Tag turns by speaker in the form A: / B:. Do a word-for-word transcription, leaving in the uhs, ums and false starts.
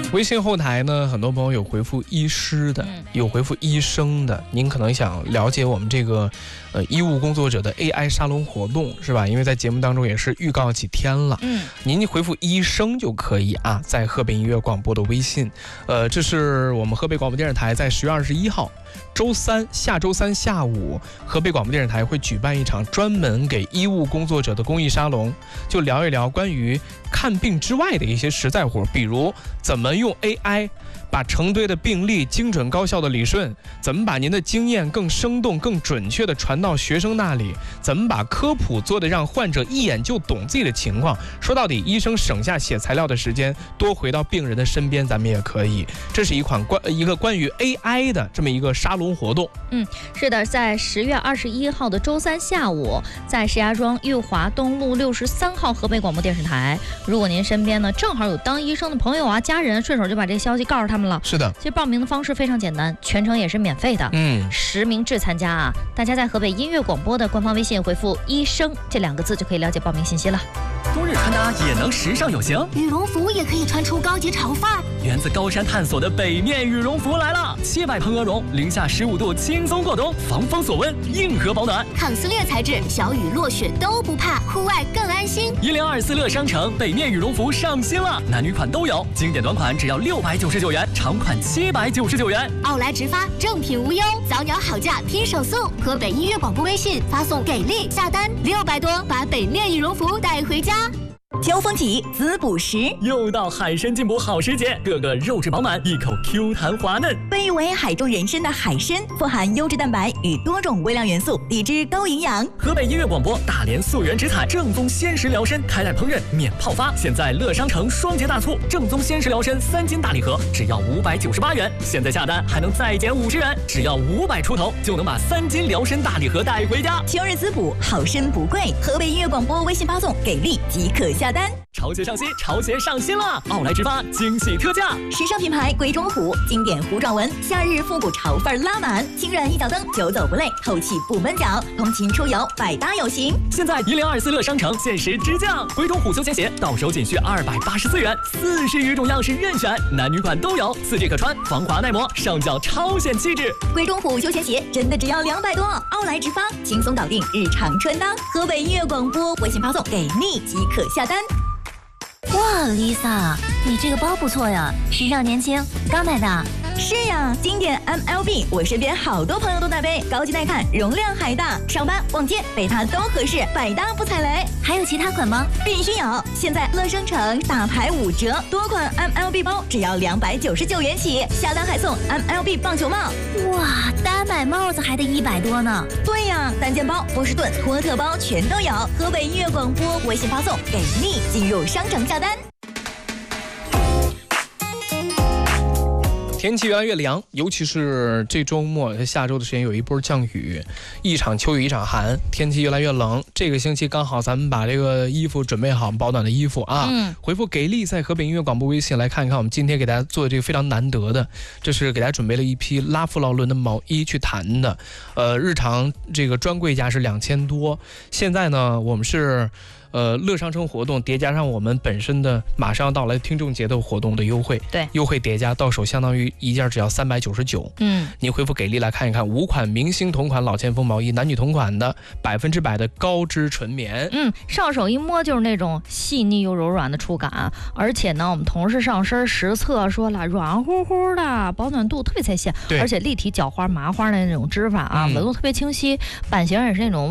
A: 微信后台呢，很多朋友有回复医师的，
B: 嗯、
A: 有回复医生的。您可能想了解我们这个呃医务工作者的 A I 沙龙活动是吧？因为在节目当中也是预告几天了。
B: 嗯，
A: 您回复医生就可以啊，在河北音乐广播的微信。呃，这是我们河北广播电视台在十月二十一号周三下周三下午，河北广播电视台会举办一场专门给医务工作者的公益沙龙，就聊一聊关于看病之外的一些实在活，比如怎么用 A I 把成堆的病例精准高效的理顺，怎么把您的经验更生动更准确的传到学生那里，怎么把科普做得让患者一眼就懂自己的情况。说到底，医生省下写材料的时间，多回到病人的身边，咱们也可以。这是一款关一个关于 A I 的这么一个沙龙活动。
B: 嗯，是的，在十月二十一号的周三下午，在石家庄裕华东路六十三号河北广播电视台。如果您身边呢正好有当医生的朋友啊、家人，顺手就把这个消息告诉他们了。
A: 是的，
B: 其实报名的方式非常简单，全程也是免费的。
A: 嗯，
B: 实名制参加啊，大家在河北音乐广播的官方微信回复“医生”这两个字就可以了解报名信息了。
C: 冬日穿搭也能时尚有型，
D: 羽绒服也可以穿出高级潮范儿。
C: 源自高山探索的北面羽绒服来了，七百蓬鹅绒，零下十五度轻松过冬，防风锁温，硬核保暖，
D: 抗撕裂材质，小雨落雪都不怕，户外更安心。
C: 一零二四乐商城北面羽绒服上新了，男女款都有，经典短款只要六百九十九元，长款七百九十九元。
D: 奥莱直发，正品无忧，早鸟好价拼手速。河北音乐广播微信发送给力下单六百多，把北面羽绒服带回家。
E: 交风起，滋补食，
C: 又到海参进补好时节，个个肉质饱满，一口 Q 弹滑嫩。
E: 被誉为海中人参的海参，富含优质蛋白与多种微量元素，低脂高营养。
C: 河北音乐广播大连溯源植采正宗鲜食疗参，开袋烹饪免泡发。现在乐商城双节大促，正宗鲜食疗参三斤大礼盒只要五百九十八元，现在下单还能再减五十元，只要五百出头就能把三斤疗参大礼盒带回家。
E: 秋日滋补，好参不贵。河北音乐广播微信发送给力即可下单。
C: 潮鞋上新，潮鞋上新了！奥莱直发惊喜特价，
E: 时尚品牌鬼冢虎，经典糊状纹，夏日复古潮范拉满，轻软一脚蹬，久走不累，透气不闷脚，通勤出游百搭有型。
C: 现在一零二四乐商城限时直降，鬼冢虎休闲鞋到手仅需二百八十四元，四十余种样式任选，男女款都有，四季可穿，防滑耐磨，上脚超显气质。
E: 鬼冢虎休闲鞋真的只要两百多，奥莱直发轻松搞定日常穿搭。河北音乐广播微信发送给力即可下单。
F: 哇 ，Lisa， 你这个包不错呀，时尚年轻，刚买的。
E: 是呀，经典 M L B， 我身边好多朋友都在背，高级耐看，容量还大，上班逛街背它都合适，百搭不踩雷。
F: 还有其他款吗？
E: 必须有！现在乐商城大牌五折，多款 M L B 包只要两百九十九元起，下单还送 M L B 棒球帽。
F: 哇，单买帽子还得一百多呢。
E: 对呀，单肩包、波士顿、托特包全都有。河北音乐广播微信发送给力，进入商城下单。
A: 天气越来越凉，尤其是这周末下周的时间有一波降雨，一场秋雨一场寒，天气越来越冷。这个星期刚好咱们把这个衣服准备好，保暖的衣服啊。
B: 嗯，
A: 回复给力在河北音乐广播微信来看一看，我们今天给大家做的这个非常难得的，这是给大家准备了一批拉夫劳伦的毛衣去弹的，呃，日常这个专柜价是两千多，现在呢我们是。呃，乐商城活动叠加上我们本身的马上要到来听众节的活动的优惠，
B: 对，
A: 优惠叠加到手相当于一件只要三百九十九。
B: 嗯，
A: 您回复给力来看一看，五款明星同款老前锋毛衣，男女同款的，百分之百的高织纯棉。
B: 嗯，上手一摸就是那种细腻又柔软的触感，而且呢，我们同事上身实测说了，软乎乎的，保暖度特别在线，而且立体绞花、麻花的那种织法啊，纹路特别清晰，版型也是那种。